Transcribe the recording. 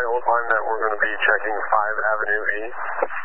hold line that we're going to be checking 5 Avenue E.